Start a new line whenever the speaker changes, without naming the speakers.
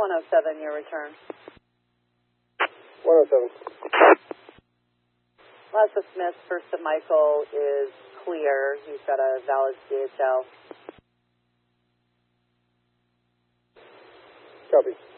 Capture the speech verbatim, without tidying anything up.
one oh seven, your return.
one oh seven.
Last of Smith, first of Michael is clear. He's got a valid C H L.
Copy.